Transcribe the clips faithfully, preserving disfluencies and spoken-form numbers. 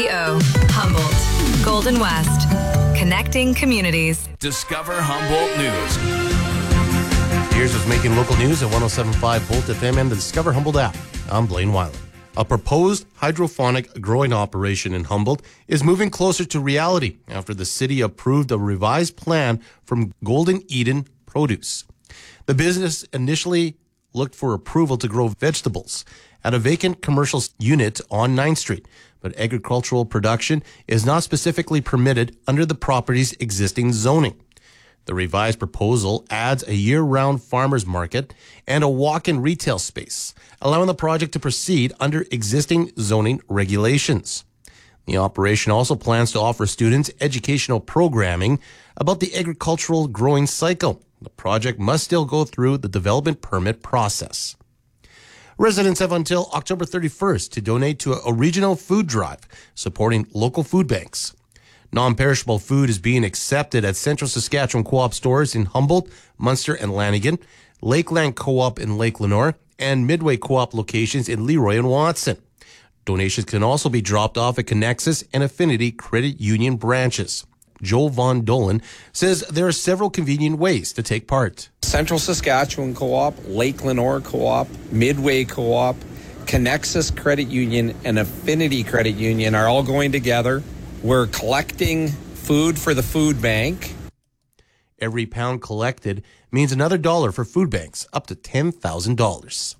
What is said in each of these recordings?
Humboldt, Golden West, connecting communities. Discover Humboldt News. Here's what's making local news at one oh seven point five Volt F M and the Discover Humboldt app. I'm Blaine Weiler. A proposed hydroponic growing operation in Humboldt is moving closer to reality after the city approved a revised plan from Golden Eden Produce. The business initially looked for approval to grow vegetables at a vacant commercial unit on ninth Street, but agricultural production is not specifically permitted under the property's existing zoning. The revised proposal adds a year-round farmers market and a walk-in retail space, allowing the project to proceed under existing zoning regulations. The operation also plans to offer students educational programming about the agricultural growing cycle. The project must still go through the development permit process. Residents have until October thirty-first to donate to a regional food drive supporting local food banks. Non-perishable food is being accepted at Central Saskatchewan Co-op stores in Humboldt, Munster, and Lanigan, Lakeland Co-op in Lake Lenore, and Midway Co-op locations in Leroy and Watson. Donations can also be dropped off at Connexus and Affinity Credit Union branches. Joel Von Dolan says there are several convenient ways to take part. Central Saskatchewan Co-op, Lake Lenore Co-op, Midway Co-op, Connexus Credit Union, and Affinity Credit Union are all going together. We're collecting food for the food bank. Every pound collected means another dollar for food banks, up to ten thousand dollars.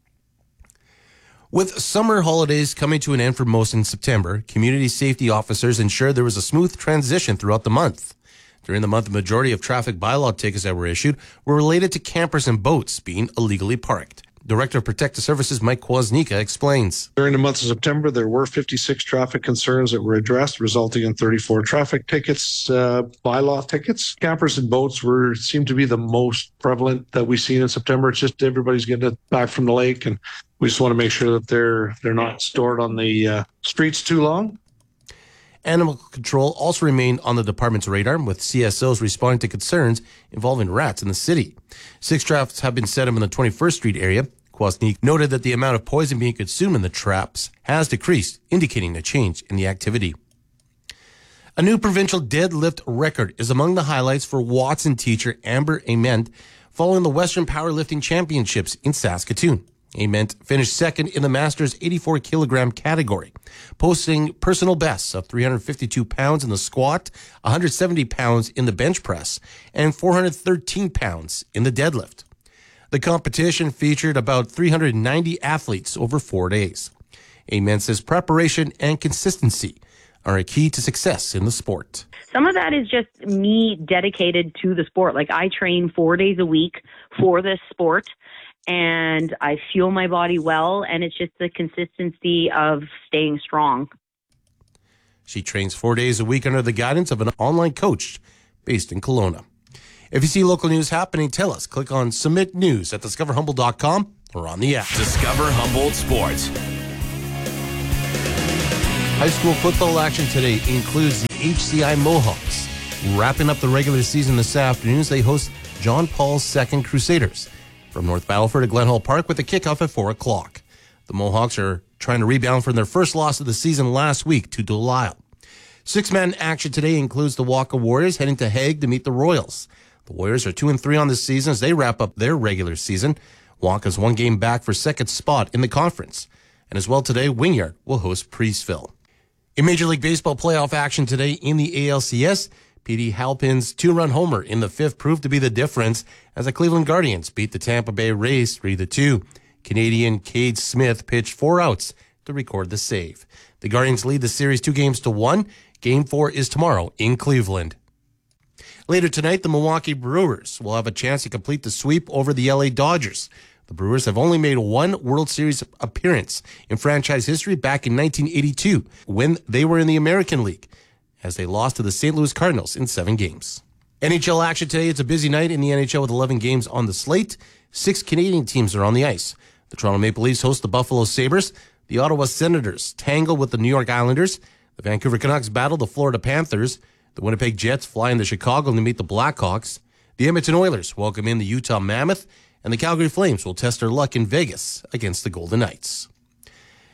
With summer holidays coming to an end for most in September, community safety officers ensured there was a smooth transition throughout the month. During the month, the majority of traffic bylaw tickets that were issued were related to campers and boats being illegally parked. Director of Protective Services Mike Kwasnika explains. During the month of September, there were fifty-six traffic concerns that were addressed, resulting in thirty-four traffic tickets, uh, bylaw tickets. Campers and boats were seem to be the most prevalent that we've seen in September. It's just everybody's getting it back from the lake, and we just want to make sure that they're they're not stored on the uh, streets too long. Animal control also remained on the department's radar, with C S Os responding to concerns involving rats in the city. Six traps have been set up in the twenty-first Street area. Kwasnik noted that the amount of poison being consumed in the traps has decreased, indicating a change in the activity. A new provincial deadlift record is among the highlights for Watson teacher Amber Ament following the Western Powerlifting Championships in Saskatoon. Ament finished second in the Masters eighty-four kilogram category, posting personal bests of three hundred fifty-two pounds in the squat, one hundred seventy pounds in the bench press, and four hundred thirteen pounds in the deadlift. The competition featured about three hundred ninety athletes over four days. Ament says preparation and consistency are a key to success in the sport. Some of that is just me dedicated to the sport. Like, I train four days a week for this sport, and I fuel my body well, and it's just the consistency of staying strong. She trains four days a week under the guidance of an online coach based in Kelowna. If you see local news happening, tell us. Click on Submit News at discover humboldt dot com or on the app. Discover Humboldt Sports. High school football action today includes the H C I Mohawks. Wrapping up the regular season this afternoon as they host John Paul's Second Crusaders from North Battleford to Glen Hall Park with a kickoff at four o'clock. The Mohawks are trying to rebound from their first loss of the season last week to Delisle. Six-man action today includes the Waka Warriors heading to Hague to meet the Royals. The Warriors are two and three on the season as they wrap up their regular season. Waka's one game back for second spot in the conference. And as well today, Wynyard will host Priestville. In Major League Baseball playoff action today in the A L C S, P D Halpin's two-run homer in the fifth proved to be the difference as the Cleveland Guardians beat the Tampa Bay Rays three to two. Canadian Cade Smith pitched four outs to record the save. The Guardians lead the series two games to one. Game four is tomorrow in Cleveland. Later tonight, the Milwaukee Brewers will have a chance to complete the sweep over the L A Dodgers. The Brewers have only made one World Series appearance in franchise history back in nineteen eighty-two when they were in the American League, as they lost to the Saint Louis Cardinals in seven games. N H L action today. It's a busy night in the N H L with eleven games on the slate. Six Canadian teams are on the ice. The Toronto Maple Leafs host the Buffalo Sabres. The Ottawa Senators tangle with the New York Islanders. The Vancouver Canucks battle the Florida Panthers. The Winnipeg Jets fly into Chicago to meet the Blackhawks. The Edmonton Oilers welcome in the Utah Mammoth. And the Calgary Flames will test their luck in Vegas against the Golden Knights.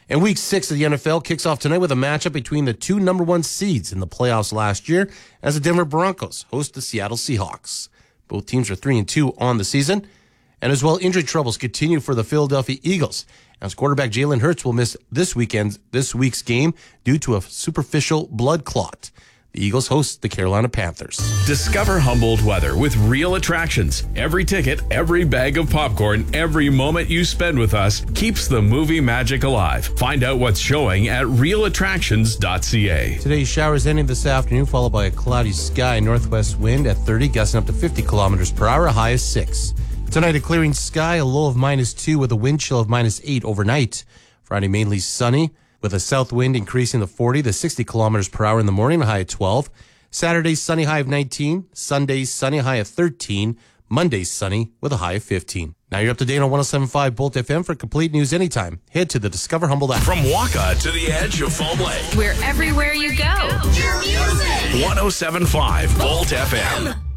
And week six of the N F L kicks off tonight with a matchup between the two number one seeds in the playoffs last year as the Denver Broncos host the Seattle Seahawks. Both teams are three and two on the season. And as well, injury troubles continue for the Philadelphia Eagles, as quarterback Jalen Hurts will miss this weekend's this week's game due to a superficial blood clot. The Eagles host the Carolina Panthers. Discover Humboldt weather with real attractions. Every ticket, every bag of popcorn, every moment you spend with us keeps the movie magic alive. Find out what's showing at real attractions dot c a. Today's showers ending this afternoon, followed by a cloudy sky, northwest wind at thirty, gusting up to fifty kilometers per hour, a high of six. Tonight, a clearing sky, a low of minus two with a wind chill of minus eight overnight. Friday, mainly sunny, with a south wind increasing to forty to sixty kilometers per hour in the morning, a high of twelve. Saturday, sunny, high of nineteen. Sunday, sunny, high of thirteen. Monday, sunny, with a high of fifteen. Now you're up to date on one oh seven point five Bolt F M. For complete news anytime, head to the Discover Humboldt app. From Waka to the edge of Foam Lake. We're everywhere you go. one oh seven point five Bolt F M.